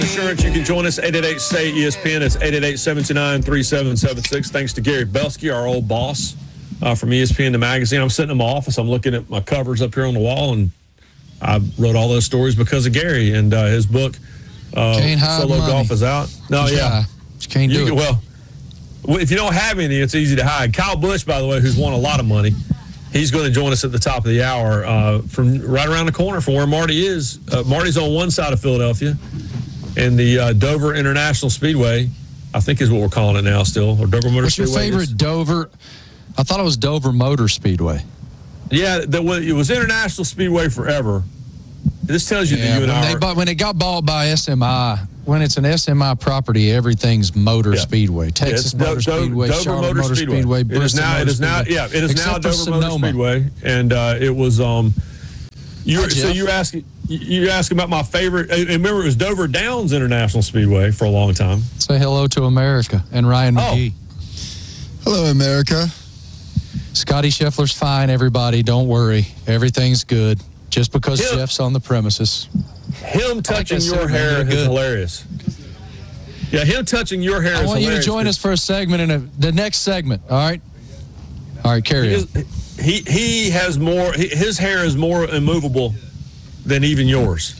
Insurance, you can join us, 888-STAY-ESPN. It's 888-729-3776. Thanks to Gary Belsky, our old boss from ESPN, the magazine. I'm sitting in my office. I'm looking at my covers up here on the wall, and I wrote all those stories because of Gary and his book, Solo Golf is out. No, yeah. You can't do it. Well, if you don't have any, it's easy to hide. Kyle Busch, by the way, who's won a lot of money, he's going to join us at the top of the hour from right around the corner from where Marty is. Marty's on one side of Philadelphia, and the Dover International Speedway, I think is what we're calling it now still, or Dover Motor Speedway. What's your favorite Dover? I thought it was Dover Motor Speedway. Yeah, it was International Speedway forever. This tells you that you and I when it got bought by SMI, when it's an SMI property, everything's Motor Speedway. Texas Motor Speedway, Dover Charlotte Motor Speedway, Bristol Motor Speedway. It is now Dover Motor Speedway, and it was you're asking about my favorite. Remember, it was Dover Downs International Speedway for a long time. Say hello to America and Ryan McGee. Hello, America. Scotty Scheffler's fine, everybody. Don't worry. Everything's good. Just because Jeff's on the premises. Him touching your hair is hilarious. Yeah, him touching your hair is hilarious. I want you to join us for a segment in the next segment, all right? All right, carry on. He has more, his hair is more immovable than even yours.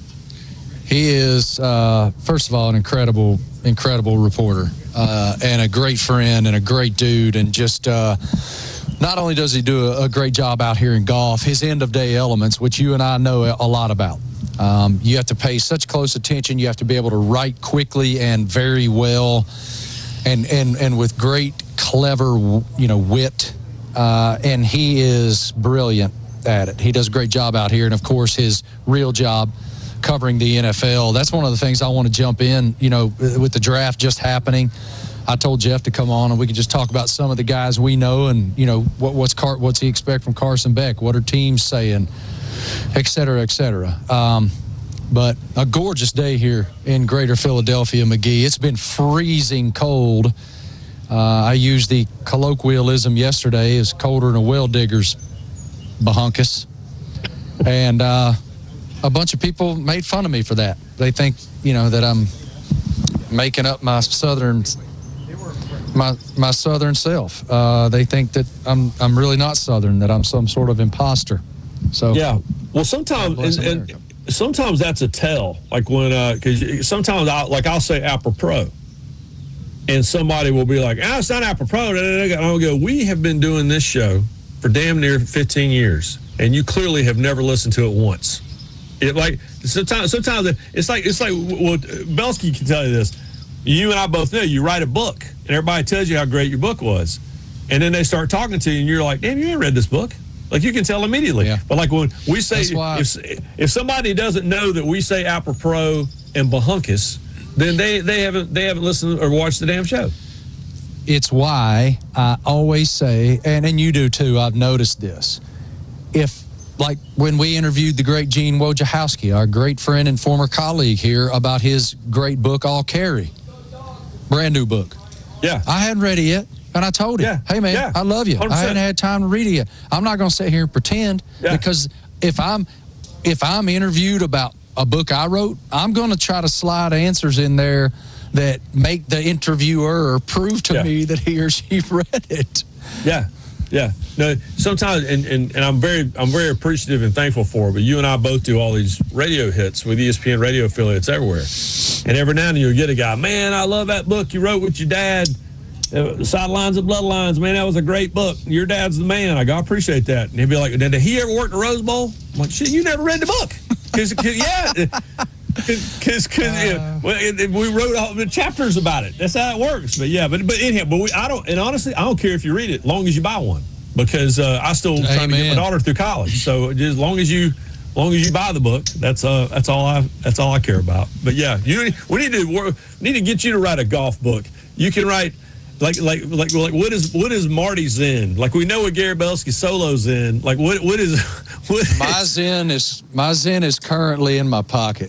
He is, first of all, an incredible reporter and a great friend and a great dude, and just not only does he do a great job out here in golf, his end-of-day elements, which you and I know a lot about. You have to pay such close attention. You have to be able to write quickly and very well, and with great, clever, wit. And he is brilliant at it. He does a great job out here, and of course, his real job covering the NFL. That's one of the things I want to jump in. With the draft just happening, I told Jeff to come on and we could just talk about some of the guys we know and, what's he expect from Carson Beck? What are teams saying? Et cetera, et cetera. But a gorgeous day here in Greater Philadelphia, McGee. It's been freezing cold. I used the colloquialism yesterday, it's colder than a well digger's bahunkus. And a bunch of people made fun of me for that. They think, that I'm making up my southern self. They think that I'm really not Southern, that I'm some sort of imposter. So yeah, well, sometimes and sometimes that's a tell. Like when because sometimes I'll say apropos, and somebody will be like, it's not apropos. And I'll go, we have been doing this show for damn near 15 years, and you clearly have never listened to it once. Sometimes it's like well, Belsky can tell you this. You and I both know you write a book, and everybody tells you how great your book was, and then they start talking to you, and you're like, damn, you ain't read this book. Like, you can tell immediately. Yeah. But like when we say, if somebody doesn't know that we say apropos and bahunkus, then they haven't listened or watched the damn show. It's why I always say, and you do too, I've noticed this. Like when we interviewed the great Gene Wojciechowski, our great friend and former colleague here, about his great book, All Carry. Brand new book. Yeah. I hadn't read it yet. And I told him, hey, man, I love you. 100%. I hadn't had time to read it yet. I'm not going to sit here and pretend because if I'm interviewed about a book I wrote, I'm going to try to slide answers in there that make the interviewer prove to me that he or she read it. Yeah. Yeah. No, sometimes, and I'm very appreciative and thankful for it, but you and I both do all these radio hits with ESPN radio affiliates everywhere. And every now and then you'll get a guy, man, I love that book you wrote with your dad. Sidelines and Bloodlines, man, that was a great book. Your dad's the man. I appreciate that. And he'd be like, did he ever work the Rose Bowl? I'm like, shit, you never read the book. Because we wrote all the chapters about it. That's how it works. But yeah, but anyhow, I don't care if you read it, as long as you buy one, because I still trying to get my daughter through college. So just as long as you buy the book, that's all I care about. But yeah, we need to get you to write a golf book. You can write. Like what is Marty Zen? Like, we know what Gary Belsky solo Zen. Like what is my Zen is currently in my pocket.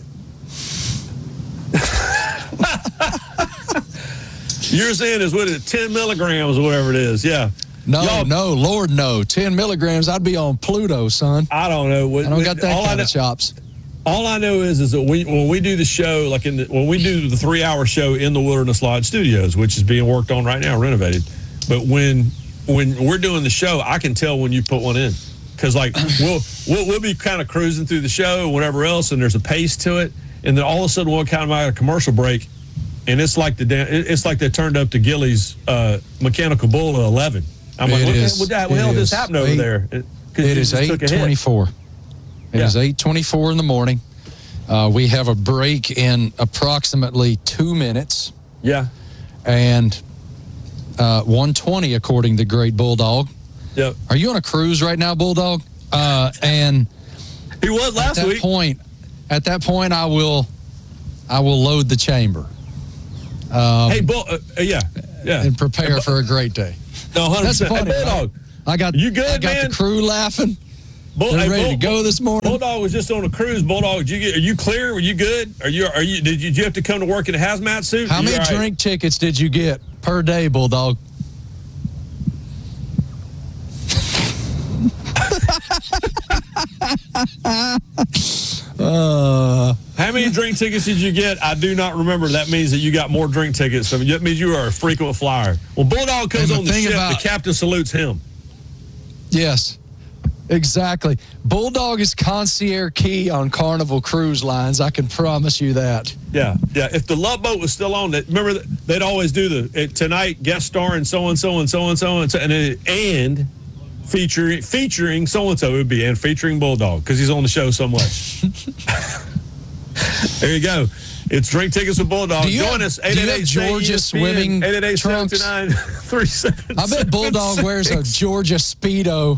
Your Zen is 10 milligrams or whatever it is. Yeah. No, Lord, no. 10 milligrams, I'd be on Pluto, son. I don't know. I don't got that kind of chops. All I know is that when we do the show, like when we do the 3-hour show in the Wilderness Lodge Studios, which is being worked on right now, renovated. But when we're doing the show, I can tell when you put one in, because like we'll be kind of cruising through the show and whatever else, and there's a pace to it, and then all of a sudden we'll come out of a commercial break, and it's like they turned up to Gilly's Mechanical Bull at 11. I'm like, what the hell just happened over there? It is 8:24. It is 8:24 in the morning. We have a break in approximately 2 minutes. Yeah. And 1:20 according to Great Bulldog. Yep. Are you on a cruise right now, Bulldog? And he was last week. At that point, I will load the chamber. Hey, Bull. Yeah. And prepare for a great day. No, 100%. That's funny. Hey, Bulldog. You good, I got the crew laughing. They're ready to go this morning. Bulldog was just on a cruise. Bulldog, are you clear? Were you good? Did you have to come to work in a hazmat suit? How many drink tickets did you get per day, Bulldog? How many drink tickets did you get? I do not remember. That means that you got more drink tickets. So that means you are a frequent flyer. When Bulldog comes on the ship, the captain salutes him. Yes, exactly. Bulldog is concierge key on Carnival Cruise Lines. I can promise you that. Yeah. If the Love Boat was still on, remember they'd always do tonight guest starring so and so and so and so and featuring so and so. It would be and featuring Bulldog because he's on the show so much. There you go. It's Drink Tickets with Bulldog. Join us, 888 Georgia swimming 888-729-3777. I bet Bulldog wears a Georgia Speedo.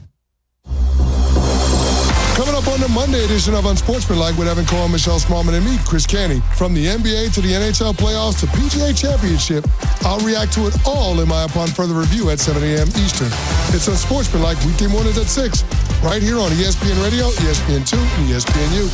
Coming up on the Monday edition of Unsportsmanlike with Evan Cohen, Michelle Smallman, and me, Chris Canty. From the NBA to the NHL playoffs to PGA Championship, I'll react to it all in my Upon Further Review at 7 a.m. Eastern. It's Unsportsmanlike weekday mornings at 6, right here on ESPN Radio, ESPN2, and ESPNU.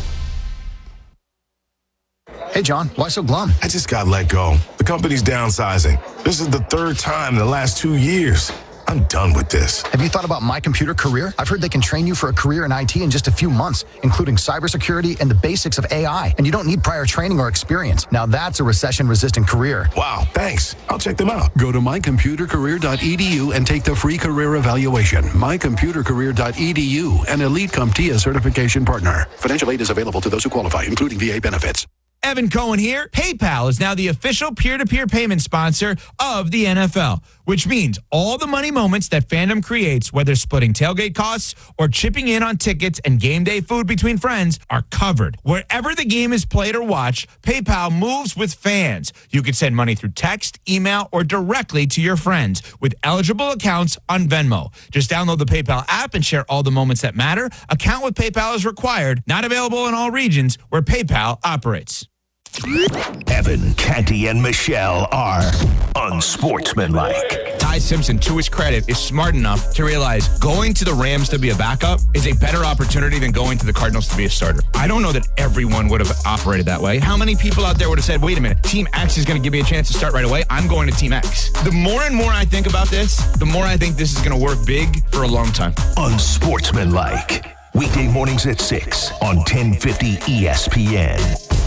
Hey, John, why so glum? I just got let go. The company's downsizing. This is the third time in the last 2 years. I'm done with this. Have you thought about My Computer Career? I've heard they can train you for a career in IT in just a few months, including cybersecurity and the basics of AI, and you don't need prior training or experience. Now that's a recession-resistant career. Wow, thanks. I'll check them out. Go to mycomputercareer.edu and take the free career evaluation. mycomputercareer.edu, an Elite CompTIA certification partner. Financial aid is available to those who qualify, including VA benefits. Evan Cohen here. PayPal is now the official peer-to-peer payment sponsor of the NFL, which means all the money moments that fandom creates, whether splitting tailgate costs or chipping in on tickets and game day food between friends, are covered. Wherever the game is played or watched, PayPal moves with fans. You can send money through text, email, or directly to your friends with eligible accounts on Venmo. Just download the PayPal app and share all the moments that matter. Account with PayPal is required. Not available in all regions where PayPal operates. Evan, Canty, and Michelle are unsportsmanlike. Ty Simpson, to his credit, is smart enough to realize going to the Rams to be a backup is a better opportunity than going to the Cardinals to be a starter. I don't know that everyone would have operated that way. How many people out there would have said, wait a minute, Team X is going to give me a chance to start right away. I'm going to Team X. The more and more I think about this, the more I think this is going to work big for a long time. Unsportsmanlike. Weekday mornings at 6 on 1050 ESPN.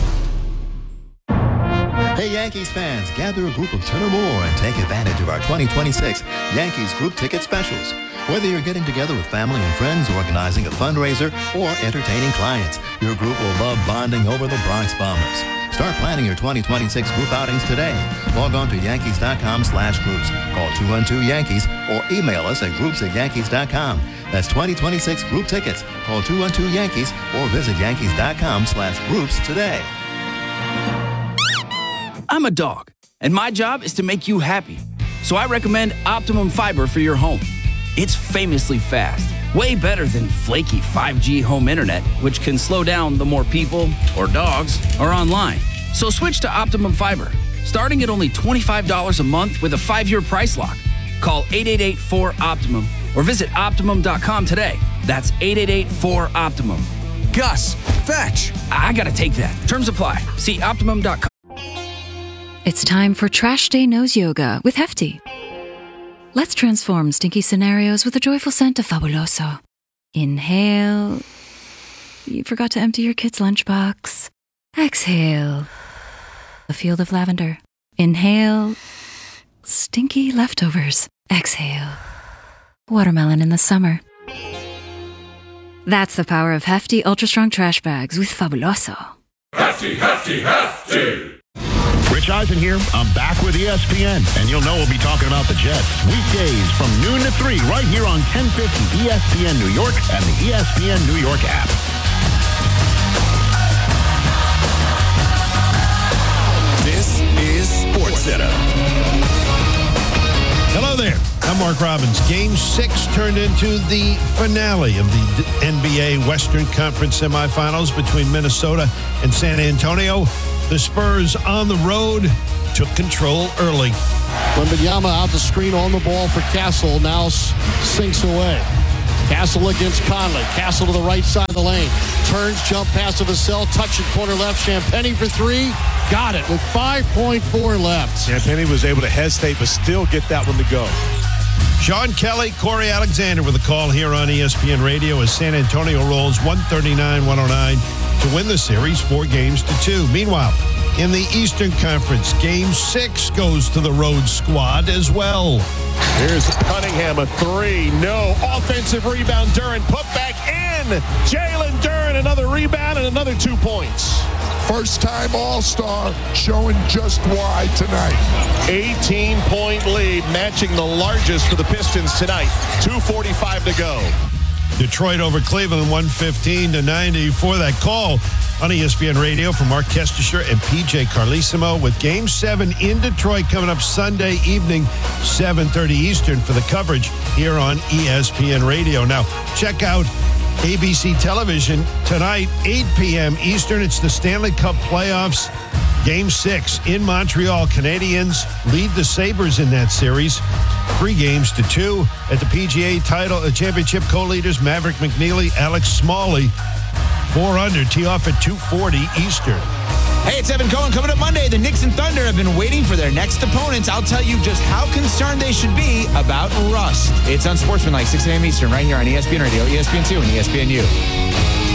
Hey Yankees fans, gather a group of 10 or more and take advantage of our 2026 Yankees group ticket specials. Whether you're getting together with family and friends, organizing a fundraiser, or entertaining clients, your group will love bonding over the Bronx Bombers. Start planning your 2026 group outings today. Log on to Yankees.com/groups. Call 212-YANKEES or email us at groups@Yankees.com. That's 2026 group tickets. Call 212-YANKEES or visit Yankees.com/groups today. I'm a dog, and my job is to make you happy. So I recommend Optimum Fiber for your home. It's famously fast, way better than flaky 5G home internet, which can slow down the more people or dogs are online. So switch to Optimum Fiber, starting at only $25 a month with a 5-year price lock. Call 888-4-OPTIMUM or visit Optimum.com today. That's 888-4-OPTIMUM. Gus, fetch. I gotta take that. Terms apply. See Optimum.com. It's time for Trash Day Nose Yoga with Hefty. Let's transform stinky scenarios with a joyful scent of Fabuloso. Inhale. You forgot to empty your kid's lunchbox. Exhale. A field of lavender. Inhale. Stinky leftovers. Exhale. Watermelon in the summer. That's the power of Hefty Ultra Strong Trash Bags with Fabuloso. Hefty, hefty, hefty! Rich Eisen here. I'm back with ESPN, and you'll know we'll be talking about the Jets weekdays from noon to 3 right here on 1050 ESPN New York and the ESPN New York app. This is SportsCenter. Hello there. I'm Mark Robbins. Game 6 turned into the finale of the NBA Western Conference semifinals between Minnesota and San Antonio. The Spurs on the road took control early. Wembanyama out the screen on the ball for Castle. Now sinks away. Castle against Conley. Castle to the right side of the lane. Turns, jump pass to Vassell. Touching corner left. Champagny for 3. Got it with 5.4 left. Champagny was able to hesitate but still get that one to go. Sean Kelly, Corey Alexander with a call here on ESPN Radio as San Antonio rolls 139-109 to win the series 4-2. Meanwhile, in the Eastern Conference, Game 6 goes to the road squad as well. Here's Cunningham, a 3. No. Offensive rebound. Duren put back in. Jalen Duren, another rebound and another 2 points. First-time All-Star showing just why tonight. 18-point lead, matching the largest for the Pistons tonight. 2:45 to go. Detroit over Cleveland 115-90 for that call on ESPN Radio from Mark Kestisher and PJ Carlesimo with Game 7 in Detroit coming up Sunday evening, 7:30 Eastern for the coverage here on ESPN Radio. Now, check out ABC Television tonight, 8 p.m. Eastern. It's the Stanley Cup playoffs. Game 6 in Montreal. Canadiens lead the Sabres in that series 3-2. At the PGA Championship, co-leaders Maverick McNeely, Alex Smalley, 4 under. Tee off at 2:40 Eastern. Hey, it's Evan Cohen. Coming up Monday, the Knicks and Thunder have been waiting for their next opponents. I'll tell you just how concerned they should be about rust. It's on Sportsmanlike, 6 a.m. Eastern, right here on ESPN Radio, ESPN2, and ESPNU.